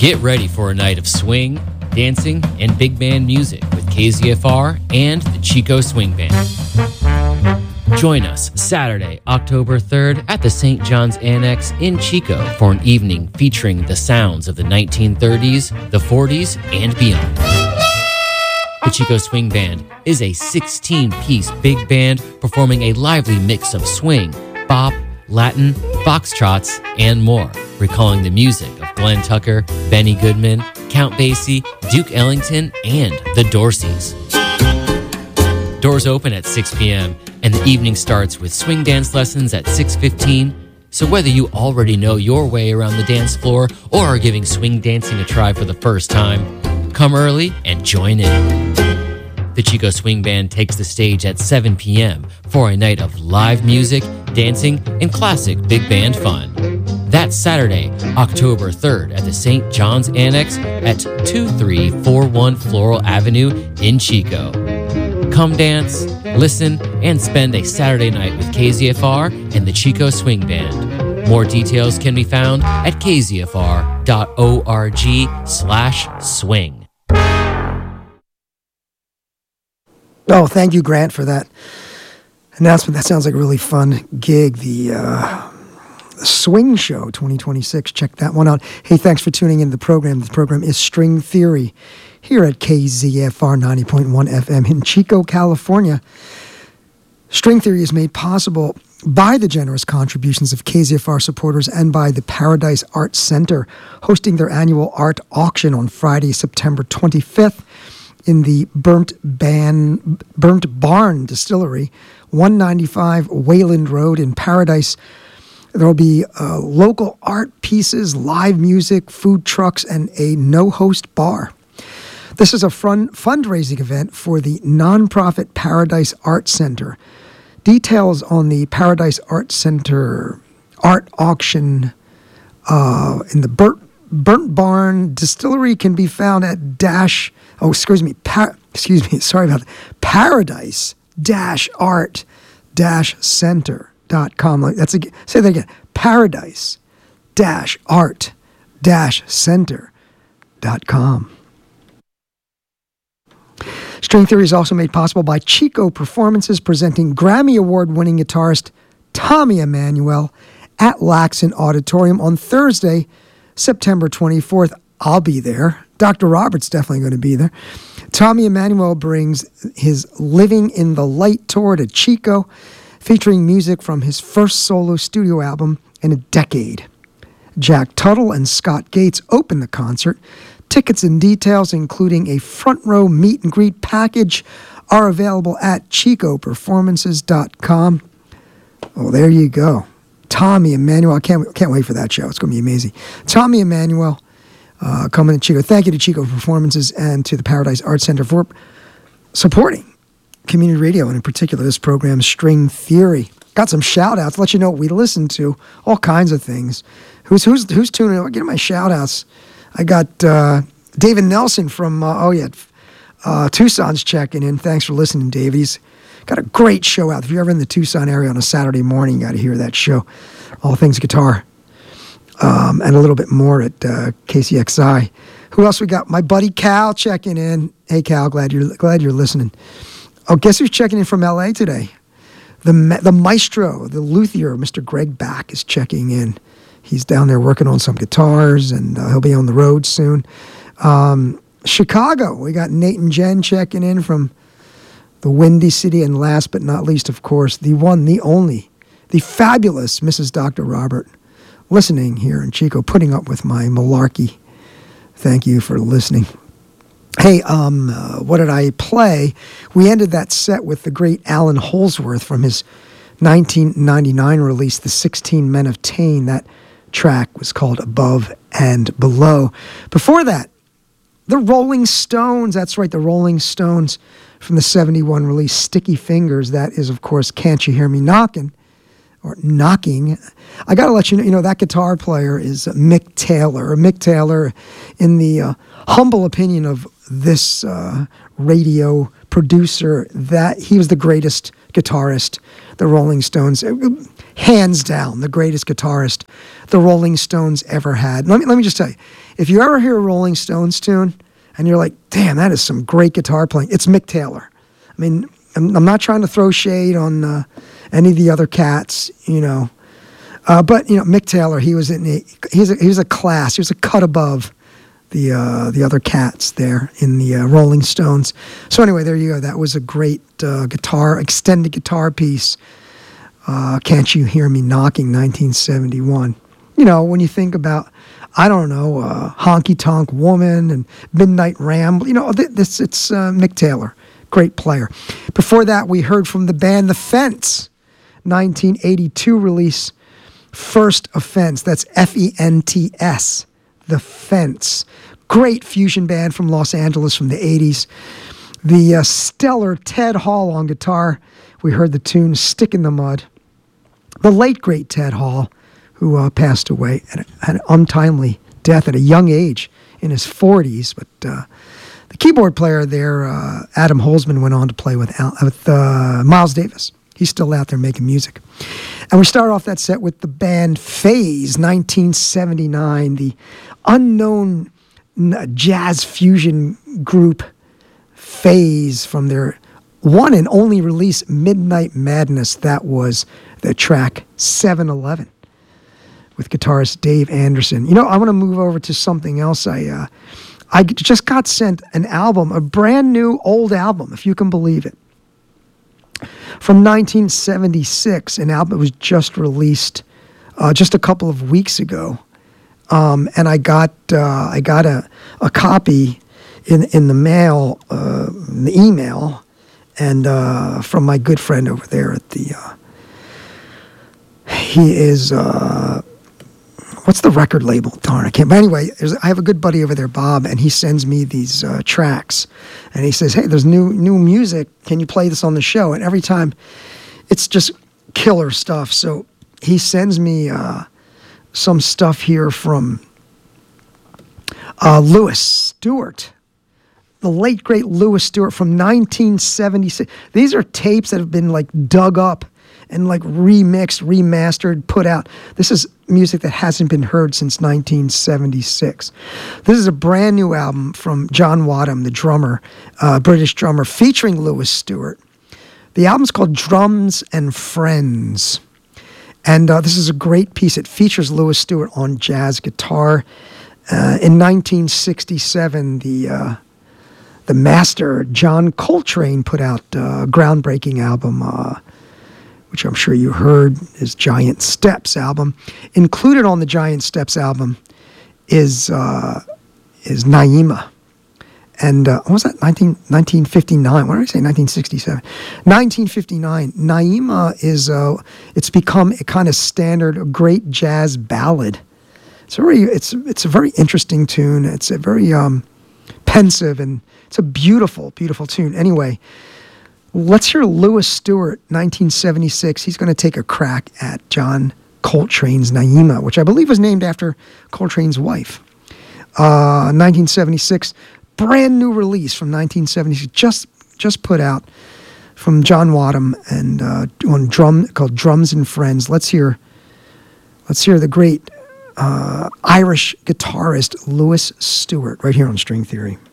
Get ready for a night of swing, dancing, and big band music with KZFR and the Chico Swing Band. Join us Saturday, October 3rd at the St. John's Annex in Chico for an evening featuring the sounds of the 1930s, the 40s, and beyond. The Chico Swing Band is a 16-piece big band performing a lively mix of swing, bop, Latin, foxtrots, and more, recalling the music of Glenn Tucker, Benny Goodman, Count Basie, Duke Ellington, and the Dorseys. Doors open at 6 p.m., and the evening starts with swing dance lessons at 6:15. So whether you already know your way around the dance floor or are giving swing dancing a try for the first time, come early and join in. The Chico Swing Band takes the stage at 7 p.m. for a night of live music, dancing, and classic big band fun. That's Saturday, October 3rd at the St. John's Annex at 2341 Floral Avenue in Chico. Come dance, listen, and spend a Saturday night with KZFR and the Chico Swing Band. More details can be found at kzfr.org/swing. Oh, thank you, Grant, for that announcement. That sounds like a really fun gig. The Swing Show 2026. Check that one out. Hey, thanks for tuning into the program. The program is String Theory here at KZFR 90.1 FM in Chico, California. String Theory is made possible by the generous contributions of KZFR supporters and by the Paradise Art Center, hosting their annual art auction on Friday, September 25th in the Burnt Barn Distillery, 195 Wayland Road in Paradise. There will be local art pieces, live music, food trucks, and a no-host bar. This is a fundraising event for the nonprofit Paradise Art Center. Details on the Paradise Art Center art auction in the Burnt Barn Distillery can be found at paradise-art-center.com. Say that again. Paradise-art-center.com. String Theory is also made possible by Chico Performances, presenting Grammy Award-winning guitarist Tommy Emmanuel at Laxon Auditorium on Thursday, September 24th. I'll be there. Dr. Robert's definitely going to be there. Tommy Emmanuel brings his Living in the Light tour to Chico, featuring music from his first solo studio album in a decade. Jack Tuttle and Scott Gates open the concert. Tickets and details, including a front row meet and greet package, are available at chicoperformances.com. Oh, there you go. Tommy Emmanuel. I can't wait for that show. It's going to be amazing. Tommy Emmanuel coming to Chico. Thank you to Chico Performances and to the Paradise Art Center for supporting community radio, and in particular this program, String Theory. Got some shout-outs. Let you know what we listen to. All kinds of things. Who's tuning in? Get my shout-outs. I got David Nelson from, Tucson's checking in. Thanks for listening, Dave. He's got a great show out. If you're ever in the Tucson area on a Saturday morning, you got to hear that show. All things guitar. And a little bit more at KCXI. Who else we got? My buddy Cal checking in. Hey, Cal, glad you're listening. Oh, guess who's checking in from L.A. today? The maestro, the luthier, Mr. Greg Back is checking in. He's down there working on some guitars, and he'll be on the road soon. Chicago, we got Nate and Jen checking in from the Windy City. And last but not least, of course, the one, the only, the fabulous Mrs. Dr. Robert, listening here in Chico, putting up with my malarkey. Thank you for listening. Hey, what did I play? We ended that set with the great Alan Holsworth from his 1999 release, The 16 Men of Tane. That track was called Above and Below. Before that, the Rolling Stones. That's right, the Rolling Stones from the 71 release, Sticky Fingers. That is, of course, Can't You Hear Me Knocking? Or Knocking. I got to let you know, that guitar player is Mick Taylor. Mick Taylor, in the humble opinion of this radio producer, that he was the greatest guitarist the Rolling Stones, hands down, the greatest guitarist the Rolling Stones ever had. Let me just tell you, if you ever hear a Rolling Stones tune and you're like, damn, that is some great guitar playing, it's Mick Taylor. I mean, I'm not trying to throw shade on any of the other cats, but Mick Taylor, he was a class, he was a cut above the other cats there in the Rolling Stones. So anyway, there you go. That was a great extended guitar piece. Can't You Hear Me Knocking, 1971. When you think about, I don't know, Honky Tonk Woman and Midnight Ramble, it's Mick Taylor, great player. Before that, we heard from the band The Fence, 1982 release, First Offense. That's Fents. The Fence. Great fusion band from Los Angeles from the 80s. The stellar Ted Hall on guitar. We heard the tune Stick in the Mud. The late, great Ted Hall, who passed away at an untimely death at a young age in his 40s. But the keyboard player there, Adam Holzman, went on to play with Miles Davis. He's still out there making music. And we start off that set with the band Phase, 1979, the unknown jazz fusion group Phase from their one and only release, Midnight Madness. That was the track 7-Eleven with guitarist Dave Anderson. I want to move over to something else. I just got sent an album, a brand new old album, if you can believe it, from 1976, an album that was just released just a couple of weeks ago, and I got a copy in the mail, in the email, and from my good friend over there at the. He is what's the record label? Darn, I can't. But anyway, I have a good buddy over there, Bob, and he sends me these tracks, and he says, "Hey, there's new music. Can you play this on the show?" And every time, it's just killer stuff. So he sends me some stuff here from Louis Stewart, the late great Louis Stewart from 1976. These are tapes that have been like dug up and like remixed, remastered, put out. This is music that hasn't been heard since 1976. This is a brand new album from John Wadham, the drummer, British drummer, featuring Louis Stewart. The album's called Drums and Friends. And this is a great piece. It features Louis Stewart on jazz guitar. In 1967, the master, John Coltrane, put out a groundbreaking album, which I'm sure you heard, his Giant Steps album. Included on the Giant Steps album is Naima. And what was that, 1959? What did I say, 1967? 1959. Naima is, it's become a kind of standard, a great jazz ballad. It's a very interesting tune. It's a very pensive, and it's a beautiful, beautiful tune. Anyway, let's hear Louis Stewart, 1976. He's going to take a crack at John Coltrane's Naima, which I believe was named after Coltrane's wife. 1976, brand new release from 1976, just put out from John Wadham and called Drums and Friends. Let's hear the great Irish guitarist Louis Stewart right here on String Theory.